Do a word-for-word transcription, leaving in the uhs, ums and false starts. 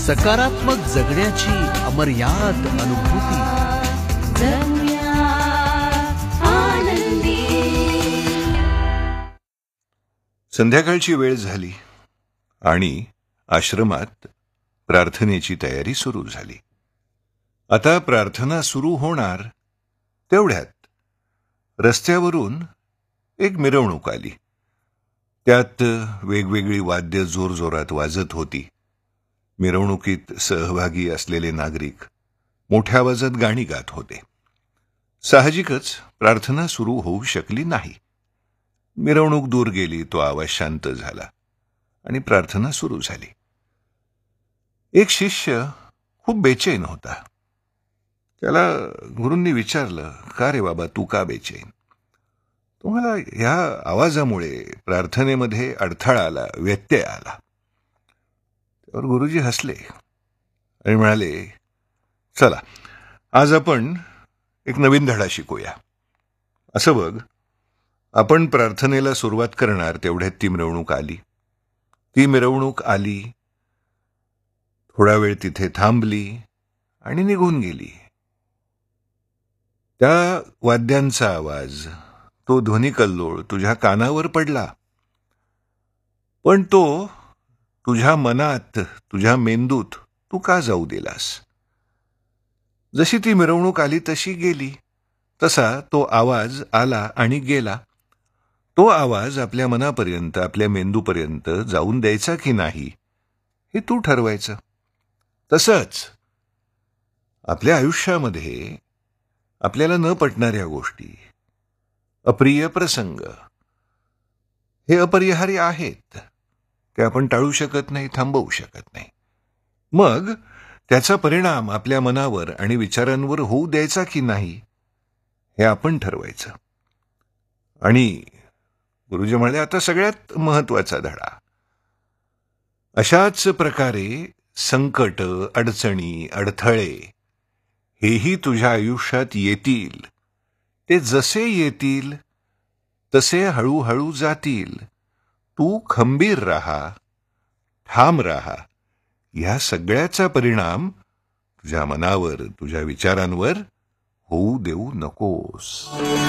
सकारात्मक जगण्याची अमर्याद अनुभूती. जगूया आनंदी. संध्याकाळची वेळ झाली आणि आश्रमात प्रार्थनेची तयारी सुरू झाली. आता प्रार्थना सुरू होणार तेवढ्यात रस्त्यावरून एक मिरवणूक आली. त्यात वेगवेगळी वाद्य जोरजोरात वाजत होती. मिरवणुकीत सहभागी असलेले नागरिक मोठ्या आवाजात गाणी गात होते. साहजिकच प्रार्थना सुरू होऊ शकली नाही. मिरवणूक दूर गेली, तो आवाज शांत झाला आणि प्रार्थना सुरू झाली. एक शिष्य खूप बेचैन होता. त्याला गुरूंनी विचारलं, का रे बाबा, तू का बेचैन? तुम्हाला ह्या आवाजामुळे प्रार्थनेमध्ये अडथळा आला, व्यत्यय आला. त्यावर गुरुजी हसले आणि म्हणाले, चला आज आपण एक नवीन धडा शिकूया. असं बघ, आपण प्रार्थनेला सुरुवात करणार तेवढ्यात ती मिरवणूक आली. ती मिरवणूक आली, थोडा वेळ तिथे थांबली आणि निघून गेली. त्या वाद्यांचा आवाज, तो ध्वनिकल्लोळ तुझ्या कानावर पडला, पण तो तुझ्या मनात, तुझ्या मेंदूत तू का जाऊ दिलास? जशी ती मिरवणूक आली तशी गेली, तसा तो आवाज आला आणि गेला. तो आवाज आपल्या मनापर्यंत, आपल्या मेंदूपर्यंत जाऊन द्यायचा की नाही हे तू ठरवायचं. तसंच आपल्या आयुष्यामध्ये आपल्याला न पटणाऱ्या गोष्टी, अप्रिय प्रसंग हे अपरिहार्य आहेत. ते आपण टाळू शकत नाही, थांबवू शकत नाही. मग त्याचा परिणाम आपल्या मनावर आणि विचारांवर होऊ द्यायचा की नाही हे आपण ठरवायचं. आणि गुरुजी म्हणाले, आता सगळ्यात महत्वाचा धडा. अशाच प्रकारे संकट, अडचणी, अडथळे हेही तुझ्या आयुष्यात येतील. ते जसे येतील तसे हळूहळू जातील. तू खंबीर राहा, ठाम राहा. ह्या सगळ्याचा परिणाम तुझ्या मनावर, तुझ्या विचारांवर होऊ देऊ नकोस.